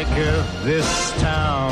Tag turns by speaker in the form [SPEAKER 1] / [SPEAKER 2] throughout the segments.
[SPEAKER 1] like this town.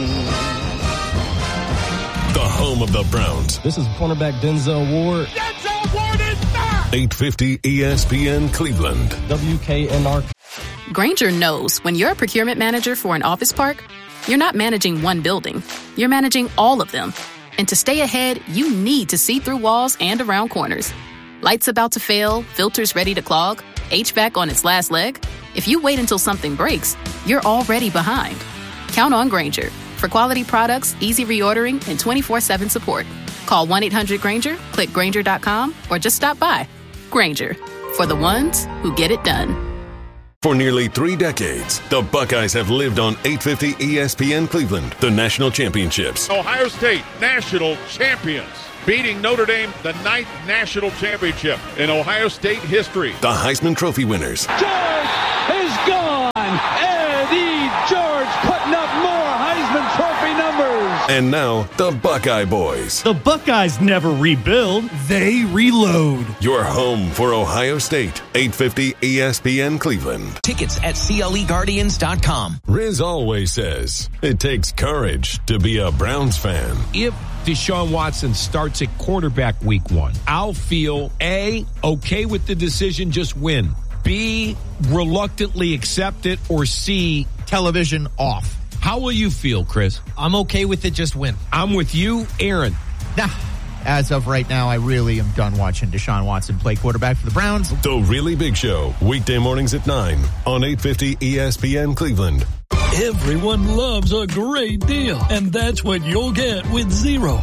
[SPEAKER 2] The home of the Browns.
[SPEAKER 3] This is cornerback Denzel Ward.
[SPEAKER 4] Denzel Ward is back!
[SPEAKER 2] 850 ESPN Cleveland.
[SPEAKER 3] WKNR.
[SPEAKER 5] Grainger knows when you're a procurement manager for an office park, you're not managing one building. You're managing all of them. And to stay ahead, you need to see through walls and around corners. Lights about to fail, filters ready to clog, HVAC on its last leg. If you wait until something breaks, you're already behind. Count on Grainger for quality products, easy reordering, and 24/7 support. Call 1-800-GRAINGER, click Grainger.com, or just stop by. Grainger, for the ones who get it done.
[SPEAKER 2] For nearly 3 decades, the Buckeyes have lived on 850 ESPN Cleveland, the national championships.
[SPEAKER 4] Ohio State national champions, beating Notre Dame, the 9th national championship in Ohio State history.
[SPEAKER 2] The Heisman Trophy winners.
[SPEAKER 6] George is gone. Eddie George putting up more Heisman Trophy numbers.
[SPEAKER 2] And now, the Buckeye Boys.
[SPEAKER 7] The Buckeyes never rebuild, they reload.
[SPEAKER 2] Your home for Ohio State, 850 ESPN Cleveland.
[SPEAKER 8] Tickets at CLEGuardians.com.
[SPEAKER 2] Riz always says, it takes courage to be a Browns fan.
[SPEAKER 9] If Deshaun Watson starts at quarterback week 1, I'll feel A, okay with the decision, just win. B, reluctantly accept it, or C,
[SPEAKER 10] television off.
[SPEAKER 9] How will you feel, Chris?
[SPEAKER 10] I'm okay with it, just win.
[SPEAKER 9] I'm with you, Aaron.
[SPEAKER 10] Nah, as of right now, I really am done watching Deshaun Watson play quarterback for the Browns.
[SPEAKER 2] The Really Big Show, weekday mornings at 9 on 850 ESPN Cleveland.
[SPEAKER 11] Everyone loves a great deal, and that's what you'll get with 000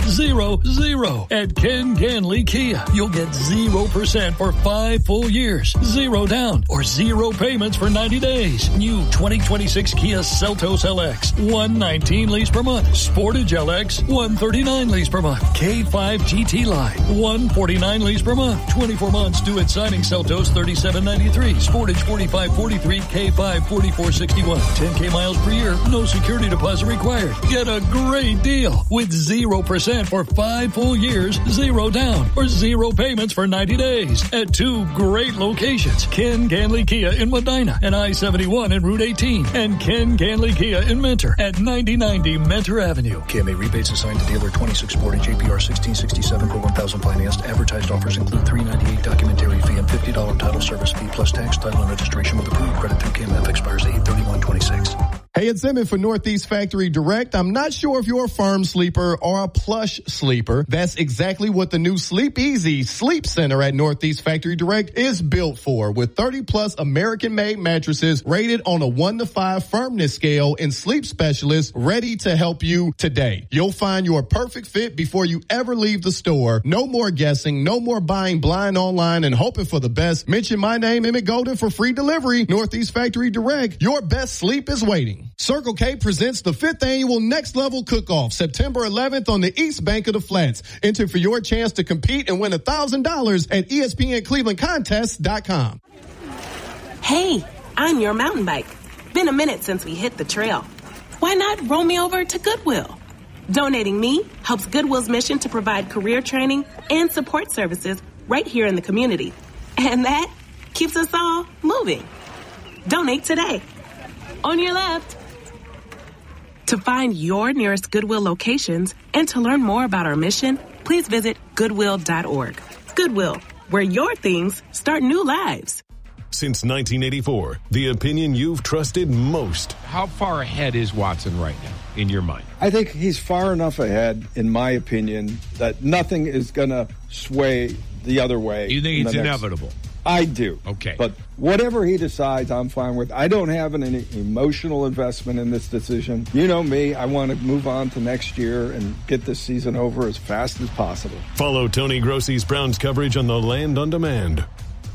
[SPEAKER 11] at Ken Ganley Kia. You'll get 0% for 5 full years, 0 down, or 0 payments for 90 days. New 2026 Kia Seltos LX, $119 lease per month. Sportage LX, $139 lease per month. K5 GT Line, $149 lease per month. 24 months due at signing. Seltos $37.93. Sportage $45.43. K5 $44.61. 10K miles per year, no security deposit required. Get a great deal with 0% for 5 full years, 0 down, or 0 payments for 90 days at 2 great locations. Ken Ganley Kia in Medina and I-71 and Route 18, and Ken Ganley Kia in Mentor at 9090 Mentor Avenue. KMA rebates assigned to dealer 26 Sportage APR 1667 per 1,000 financed. Advertised offers include $398 documentary fee and $50 title service fee plus tax, title, and registration with approved credit through KMF. Expires 8/31/26.
[SPEAKER 12] Hey, it's Emmett for Northeast Factory Direct. I'm not sure if you're a firm sleeper or a plush sleeper. That's exactly what the new Sleep Easy Sleep Center at Northeast Factory Direct is built for, with 30-plus American-made mattresses rated on a 1 to 5 firmness scale and sleep specialists ready to help you today. You'll find your perfect fit before you ever leave the store. No more guessing, no more buying blind online and hoping for the best. Mention my name, Emmett Golden, for free delivery. Northeast Factory Direct. Your best sleep is waiting. Circle K presents the 5th annual Next Level Cook-Off, September 11th on the East Bank of the Flats. Enter for your chance to compete and win $1,000 at ESPNClevelandContests.com.
[SPEAKER 13] Hey, I'm your mountain bike. Been a minute since we hit the trail. Why not roll me over to Goodwill? Donating me helps Goodwill's mission to provide career training and support services right here in the community. And that keeps us all moving. Donate today. On your left. To find your nearest Goodwill locations and to learn more about our mission, please visit Goodwill.org. Goodwill, where your things start new lives.
[SPEAKER 2] Since 1984, the opinion you've trusted most.
[SPEAKER 9] How far ahead is Watson right now, in your mind?
[SPEAKER 14] I think he's far enough ahead, in my opinion, that nothing is going to sway the other way.
[SPEAKER 9] You think it's inevitable?
[SPEAKER 14] I do.
[SPEAKER 9] Okay.
[SPEAKER 14] But whatever he decides, I'm fine with. I don't have any emotional investment in this decision. You know me. I want to move on to next year and get this season over as fast as possible.
[SPEAKER 2] Follow Tony Grossi's Browns coverage on the Land on Demand.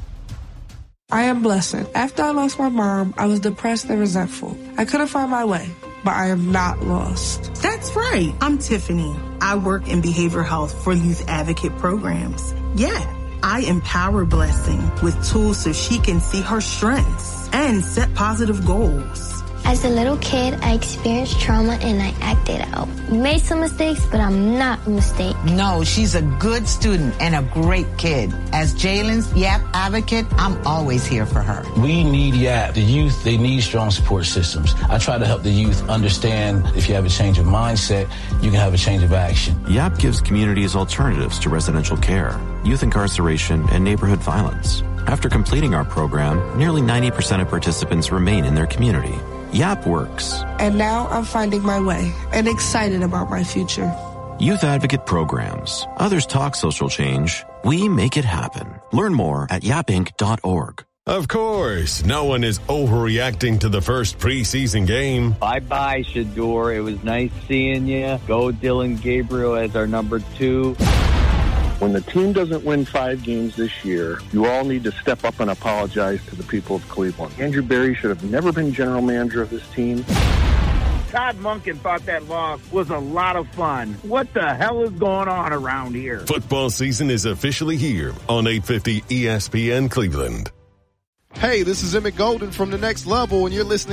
[SPEAKER 15] I am Blessing. After I lost my mom, I was depressed and resentful. I couldn't find my way, but I am not lost.
[SPEAKER 16] That's right. I'm Tiffany. I work in behavioral health for youth advocate programs. Yeah. I empower Blessing with tools so she can see her strengths and set positive goals.
[SPEAKER 17] As a little kid, I experienced trauma and I acted out. Made some mistakes, but I'm not a mistake.
[SPEAKER 18] No, she's a good student and a great kid. As Jalen's YAP advocate, I'm always here for her.
[SPEAKER 19] We need YAP. The youth, they need strong support systems. I try to help the youth understand if you have a change of mindset, you can have a change of action.
[SPEAKER 20] YAP gives communities alternatives to residential care, youth incarceration, and neighborhood violence. After completing our program, nearly 90% of participants remain in their community. YAP works.
[SPEAKER 15] And now I'm finding my way and excited about my future.
[SPEAKER 20] Youth Advocate Programs. Others talk social change. We make it happen. Learn more at yapinc.org.
[SPEAKER 2] Of course, no one is overreacting to the first preseason game.
[SPEAKER 21] Bye-bye, Shador. It was nice seeing you. Go Dylan Gabriel as our number 2.
[SPEAKER 22] When the team doesn't win 5 games this year, you all need to step up and apologize to the people of Cleveland. Andrew Berry should have never been general manager of this team.
[SPEAKER 23] Todd Monken thought that loss was a lot of fun. What the hell is going on around here?
[SPEAKER 2] Football season is officially here on 850 ESPN Cleveland.
[SPEAKER 12] Hey, this is Emmett Golden from The Next Level, and you're listening